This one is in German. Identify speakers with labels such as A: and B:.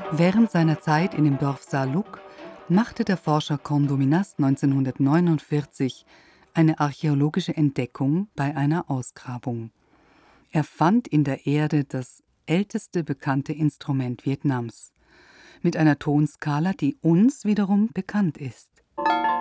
A: Während seiner Zeit in dem Dorf Sa Luk machte der Forscher Condominas 1949 eine archäologische Entdeckung bei einer Ausgrabung. Er fand in der Erde das älteste bekannte Instrument Vietnams mit einer Tonskala, die uns wiederum bekannt ist.